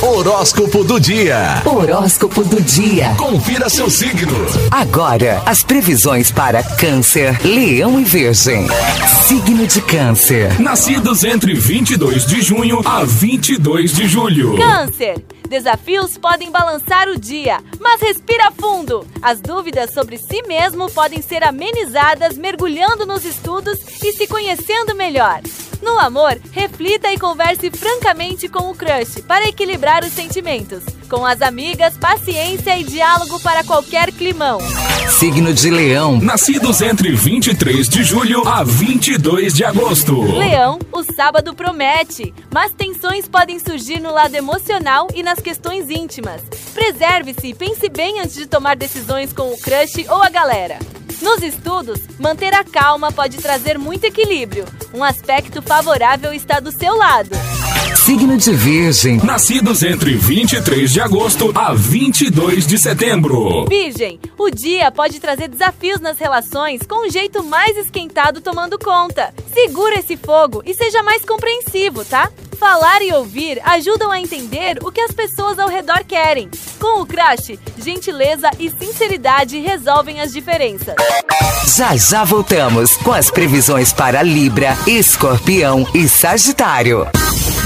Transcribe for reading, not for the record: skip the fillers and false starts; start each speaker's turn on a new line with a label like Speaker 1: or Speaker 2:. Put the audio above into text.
Speaker 1: Horóscopo do dia.
Speaker 2: Horóscopo do dia.
Speaker 1: Confira seu signo.
Speaker 2: Agora, as previsões para Câncer, Leão e Virgem. Signo de Câncer.
Speaker 3: Nascidos entre 22 de junho a 22 de julho.
Speaker 4: Câncer. Desafios podem balançar o dia, mas respira fundo. As dúvidas sobre si mesmo podem ser amenizadas mergulhando nos estudos e se conhecendo melhor. No amor, reflita e converse francamente com o crush para equilibrar os sentimentos. Com as amigas, paciência e diálogo para qualquer climão.
Speaker 2: Signo de Leão.
Speaker 3: Nascidos entre 23 de julho a 22 de agosto.
Speaker 4: Leão, o sábado promete, mas tensões podem surgir no lado emocional e nas questões íntimas. Preserve-se e pense bem antes de tomar decisões com o crush ou a galera. Nos estudos, manter a calma pode trazer muito equilíbrio. Um aspecto favorável está do seu lado.
Speaker 2: Signo de Virgem.
Speaker 3: Nascidos entre 23 de agosto a 22 de setembro.
Speaker 4: Virgem, o dia pode trazer desafios nas relações com um jeito mais esquentado tomando conta. Segura esse fogo e seja mais compreensivo, tá? Falar e ouvir ajudam a entender o que as pessoas ao redor querem. Com o crush, gentileza e sinceridade resolvem as diferenças.
Speaker 2: Já voltamos com as previsões para Libra, Escorpião e Sagitário.